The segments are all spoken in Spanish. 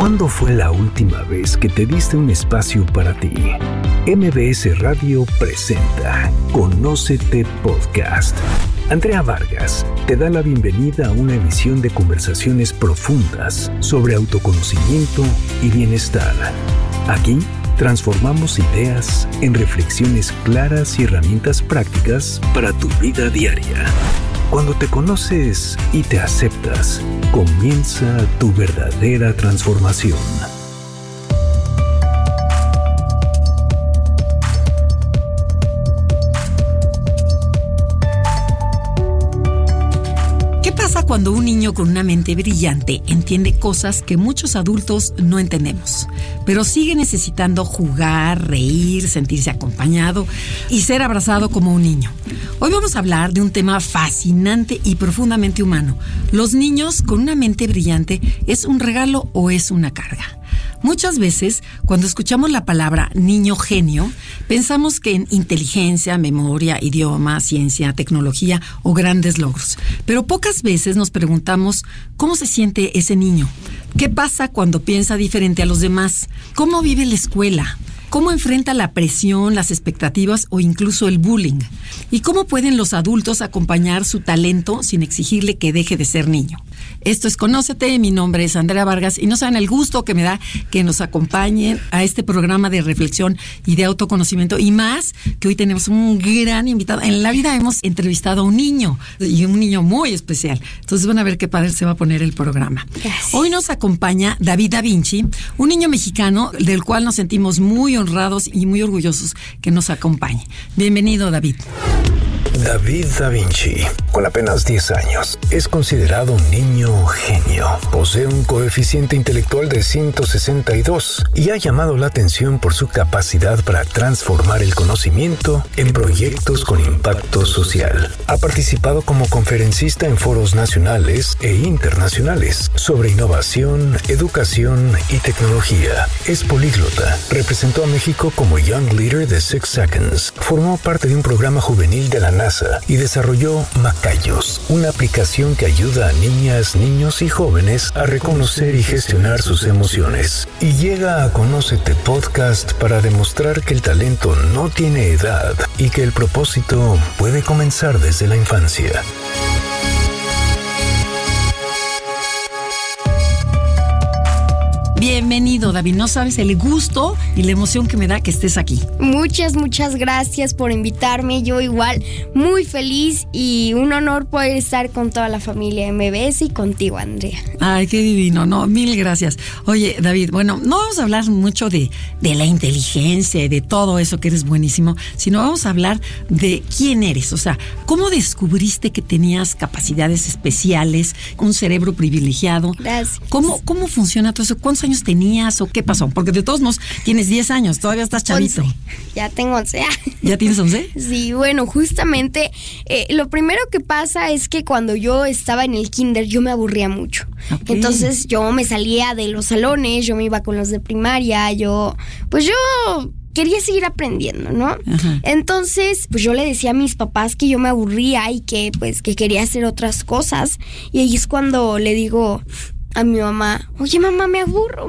¿Cuándo fue la última vez que te diste un espacio para ti? MBS Radio presenta Conócete Podcast. Andrea Vargas te da la bienvenida a una emisión de conversaciones profundas sobre autoconocimiento y bienestar. Aquí transformamos ideas en reflexiones claras y herramientas prácticas para tu vida diaria. Cuando te conoces y te aceptas, comienza tu verdadera transformación. ¿Qué pasa cuando un niño con una mente brillante entiende cosas que muchos adultos no entendemos, pero sigue necesitando jugar, reír, sentirse acompañado y ser abrazado como un niño? Hoy vamos a hablar de un tema fascinante y profundamente humano. ¿Los niños con una mente brillante es un regalo o es una carga? Muchas veces, cuando escuchamos la palabra niño genio, pensamos que en inteligencia, memoria, idioma, ciencia, tecnología o grandes logros. Pero pocas veces nos preguntamos cómo se siente ese niño. ¿Qué pasa cuando piensa diferente a los demás? ¿Cómo vive la escuela? ¿Cómo enfrenta la presión, las expectativas o incluso el bullying? ¿Y cómo pueden los adultos acompañar su talento sin exigirle que deje de ser niño? Esto es Conócete, mi nombre es Andrea Vargas y no saben el gusto que me da que nos acompañen a este programa de reflexión y de autoconocimiento, y más que hoy tenemos un gran invitado. En la vida hemos entrevistado a un niño, y un niño muy especial. Entonces van a ver qué padre se va a poner el programa. Gracias. Hoy nos acompaña David Da Vinci, un niño mexicano del cual nos sentimos muy honrados y muy orgullosos que nos acompañe. Bienvenido, David. David Da Vinci, con apenas 10 años, es considerado un niño genio. Posee un coeficiente intelectual de 162 y ha llamado la atención por su capacidad para transformar el conocimiento en proyectos con impacto social. Ha participado como conferencista en foros nacionales e internacionales sobre innovación, educación y tecnología. Es políglota. Representó a México como Young Leader de 6 Seconds. Formó parte de un programa juvenil de la NASA y desarrolló Macayos, una aplicación que ayuda a niñas, niños y jóvenes a reconocer y gestionar sus emociones. Y llega a Conócete Podcast para demostrar que el talento no tiene edad y que el propósito puede comenzar desde la infancia. Bienvenido, David. No sabes el gusto y la emoción que me da que estés aquí. Muchas gracias por invitarme. Yo igual muy feliz y un honor poder estar con toda la familia MBS y contigo, Andrea. Ay, qué divino, no, mil gracias. Oye, David, bueno, no vamos a hablar mucho de la inteligencia y de todo eso que eres buenísimo, sino vamos a hablar de quién eres, o sea, cómo descubriste que tenías capacidades especiales, un cerebro privilegiado. Gracias. ¿Cómo funciona todo eso? ¿Cuántos años tenías o qué pasó? Porque de todos modos tienes 10 años, todavía estás chavito. 11. Ya tengo 11. ¿Ya tienes 11? Sí, bueno, justamente lo primero que pasa es que cuando yo estaba en el kinder yo me aburría mucho. Okay. Entonces yo me salía de los salones, yo me iba con los de primaria, yo quería seguir aprendiendo, ¿no? Ajá. Entonces, pues yo le decía a mis papás que yo me aburría y que quería hacer otras cosas. Y ahí es cuando le digo a mi mamá: oye, mamá, me aburro,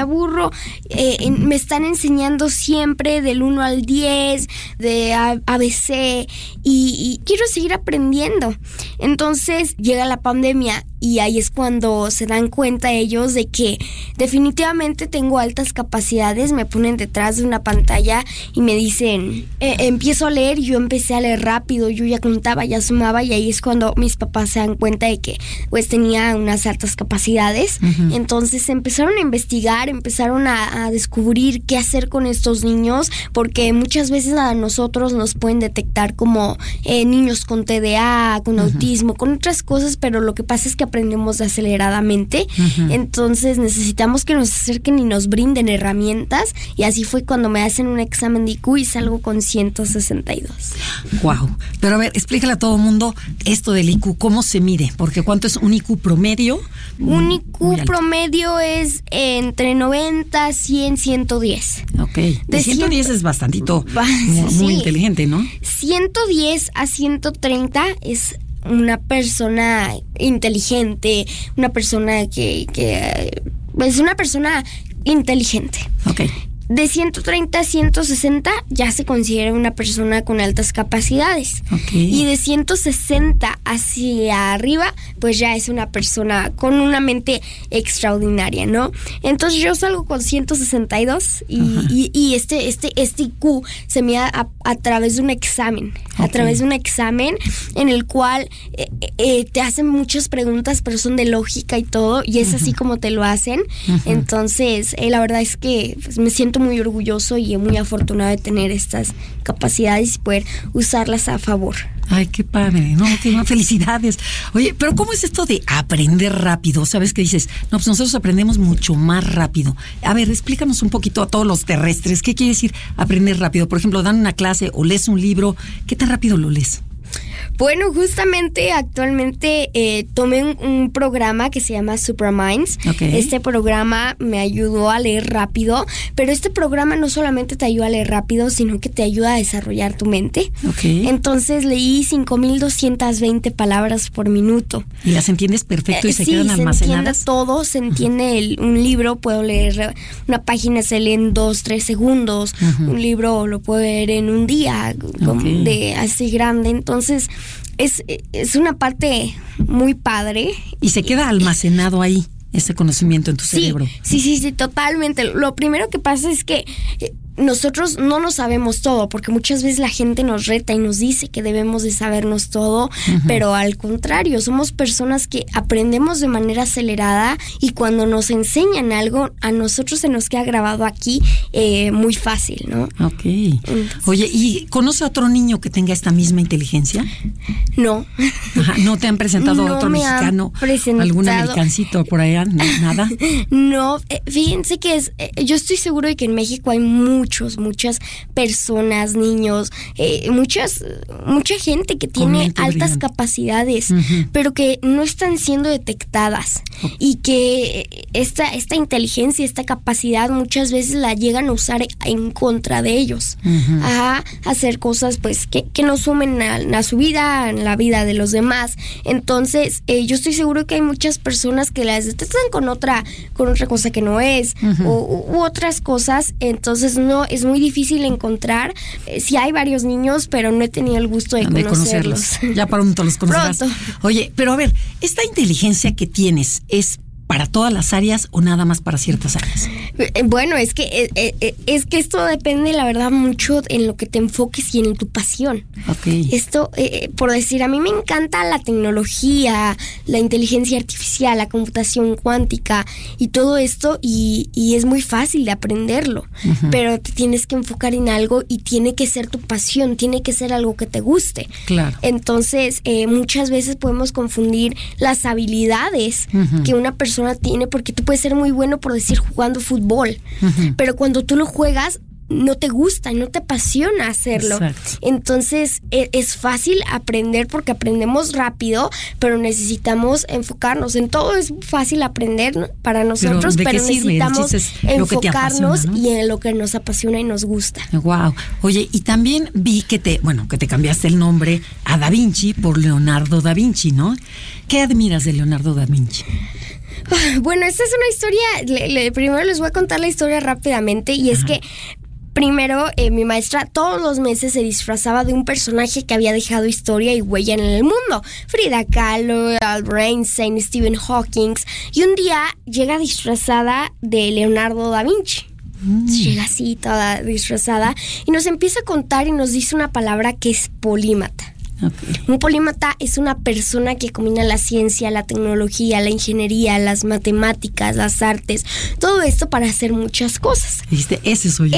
me están enseñando siempre del 1 al 10, de ABC, y quiero seguir aprendiendo. Entonces llega la pandemia y ahí es cuando se dan cuenta ellos de que definitivamente tengo altas capacidades. Me ponen detrás de una pantalla y me dicen, empiezo a leer, y yo empecé a leer rápido, yo ya contaba, ya sumaba, y ahí es cuando mis papás se dan cuenta de que pues tenía unas altas capacidades. Uh-huh. Entonces empezaron a investigar, empezaron a descubrir qué hacer con estos niños, porque muchas veces a nosotros nos pueden detectar como niños con TDA, con autismo, con otras cosas, pero lo que pasa es que aprendemos aceleradamente. Entonces necesitamos que nos acerquen y nos brinden herramientas, y así fue cuando me hacen un examen de IQ y salgo con 162. Wow. Pero a ver, explícale a todo el mundo esto del IQ, ¿cómo se mide? Porque ¿cuánto es un IQ promedio? Un IQ promedio es entre 90, 100, 110. Ok. De 110 es bastantito, muy inteligente, ¿no? 110 a 130 es una persona inteligente, una persona que es una persona inteligente. Ok. De 130 a 160 ya se considera una persona con altas capacidades. Okay. Y de 160 hacia arriba, pues ya es una persona con una mente extraordinaria, ¿no? Entonces yo salgo con 162 y este IQ se mide a través de un examen. Okay. A través de un examen en el cual te hacen muchas preguntas, pero son de lógica y todo, y es así como te lo hacen. Entonces, la verdad es que pues, me siento muy orgulloso y muy afortunado de tener estas capacidades y poder usarlas a favor. Ay, qué padre, ¿no? Qué felicidades. Oye, pero ¿cómo es esto de aprender rápido? ¿Sabes qué dices? No, pues nosotros aprendemos mucho más rápido. A ver, explícanos un poquito a todos los terrestres. ¿Qué quiere decir aprender rápido? Por ejemplo, dan una clase o lees un libro. ¿Qué tan rápido lo lees? Bueno, justamente actualmente tomé un programa que se llama Superminds. Okay. Este programa me ayudó a leer rápido, pero este programa no solamente te ayuda a leer rápido, sino que te ayuda a desarrollar tu mente. Okay. Entonces leí 5,220 palabras por minuto. ¿Y las entiendes perfecto y se quedan almacenadas? Sí, se entiende todo, se entiende un libro, puedo leer una página, se lee en 2-3 segundos, un libro lo puedo leer en un día, de así grande, entonces es una parte muy padre. Y se queda almacenado ahí, ese conocimiento en tu cerebro. Sí, totalmente. Lo primero que pasa es que nosotros no nos sabemos todo, porque muchas veces la gente nos reta y nos dice que debemos de sabernos todo, pero al contrario, somos personas que aprendemos de manera acelerada y cuando nos enseñan algo, a nosotros se nos queda grabado aquí muy fácil, ¿no? Ok. Entonces, oye, ¿y conoce a otro niño que tenga esta misma inteligencia? No. Ajá, ¿no te han presentado a otro mexicano? ¿Algún americancito por allá? ¿Nada? No, fíjense que yo estoy seguro de que en México hay muchas personas, niños, mucha gente que tiene altas brillante. Capacidades, pero que no están siendo detectadas y que esta inteligencia, esta capacidad muchas veces la llegan a usar en contra de ellos, a hacer cosas pues que no sumen a su vida, a la vida de los demás. Entonces yo estoy seguro que hay muchas personas que las detectan con otra cosa que no es, u otras cosas. Entonces no, es muy difícil encontrar. Sí hay varios niños, pero no he tenido el gusto de conocerlos. Ya pronto los conocerás. Pronto. Oye, pero a ver, ¿esta inteligencia que tienes es para todas las áreas o nada más para ciertas áreas? Bueno, es que esto depende, la verdad, mucho en lo que te enfoques y en tu pasión. Okay. Esto, por decir, a mí me encanta la tecnología, la inteligencia artificial, la computación cuántica y todo esto, y es muy fácil de aprenderlo, pero te tienes que enfocar en algo y tiene que ser tu pasión, tiene que ser algo que te guste. Claro. Entonces, muchas veces podemos confundir las habilidades que una persona tiene, porque tú puedes ser muy bueno, por decir, jugando fútbol, pero cuando tú lo juegas no te gusta, no te apasiona hacerlo. Exacto. Entonces es fácil aprender porque aprendemos rápido, pero necesitamos enfocarnos. En todo es fácil aprender, ¿no?, para nosotros, pero necesitamos enfocarnos, ¿no?, y en lo que nos apasiona y nos gusta. Wow. Oye, y también vi que te cambiaste el nombre a Da Vinci por Leonardo da Vinci, ¿no? ¿Qué admiras de Leonardo da Vinci? Bueno, esta es una historia, primero les voy a contar la historia rápidamente, y es que primero, mi maestra todos los meses se disfrazaba de un personaje que había dejado historia y huella en el mundo. Frida Kahlo, Albert Einstein, Stephen Hawking. Y un día llega disfrazada de Leonardo da Vinci. Llega así, toda disfrazada, y nos empieza a contar y nos dice una palabra que es polímata. Okay. Un polímata es una persona que combina la ciencia, la tecnología, la ingeniería, las matemáticas, las artes, todo esto para hacer muchas cosas. ¿Viste? Ese soy yo.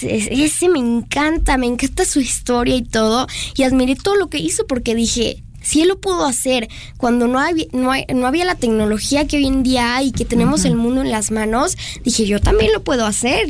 Ese me encanta su historia y todo, y admiré todo lo que hizo porque dije, si él lo pudo hacer cuando no había la tecnología que hoy en día hay y que tenemos el mundo en las manos, dije, yo también lo puedo hacer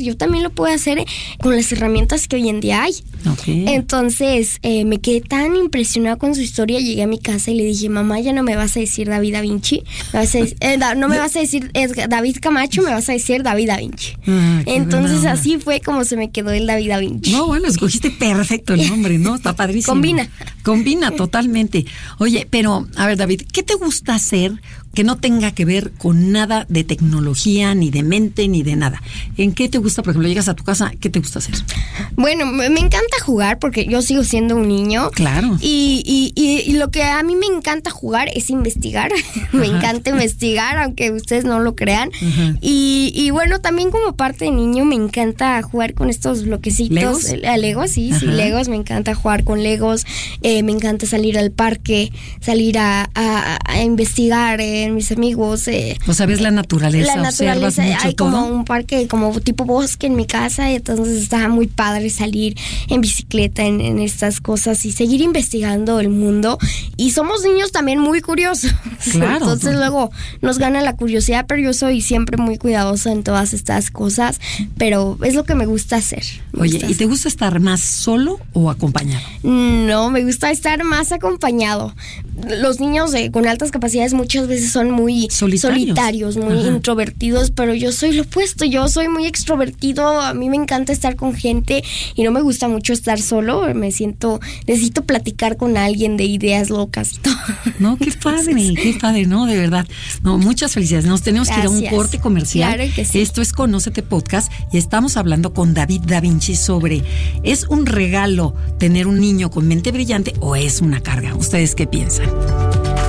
con las herramientas que hoy en día hay. Okay. Entonces me quedé tan impresionada con su historia, llegué a mi casa y le dije, mamá, ya no me vas a decir David da Vinci, no me vas a decir David Camacho, me vas a decir David da Vinci. Entonces así fue como se me quedó el David da Vinci. No, bueno, escogiste perfecto el nombre, ¿no? Está padrísimo. Combina totalmente. Oye, pero, a ver, David, ¿qué te gusta hacer que no tenga que ver con nada de tecnología, ni de mente, ni de nada. ¿En qué te gusta, por ejemplo, llegas a tu casa, qué te gusta hacer? Bueno, me encanta jugar porque yo sigo siendo un niño. Claro. Y lo que a mí me encanta jugar es investigar. Me encanta investigar, aunque ustedes no lo crean. Y bueno, también como parte de niño me encanta jugar con estos bloquecitos. ¿Legos? Legos, sí, Legos. Me encanta jugar con Legos. Me encanta salir al parque, salir a investigar mis amigos. O sea, ves la naturaleza, observas mucho hay todo. como un parque, como tipo bosque en mi casa, y entonces está muy padre salir en bicicleta en estas cosas y seguir investigando el mundo. Y somos niños también muy curiosos. Claro. Entonces luego nos gana la curiosidad, pero yo soy siempre muy cuidadosa en todas estas cosas, pero es lo que me gusta hacer. Oye, ¿y te gusta estar más solo o acompañado? No, me gusta estar más acompañado. Los niños con altas capacidades muchas veces son muy solitarios, muy introvertidos, pero yo soy lo opuesto, yo soy muy extrovertido, a mí me encanta estar con gente y no me gusta mucho estar solo, necesito platicar con alguien de ideas locas y todo. No, qué padre, ¿no? De verdad. No, muchas felicidades. Nos tenemos que ir a un corte comercial. Claro que sí. Esto es Conócete Podcast y estamos hablando con David Da Vinci sobre ¿es un regalo tener un niño con mente brillante o es una carga? ¿Ustedes qué piensan?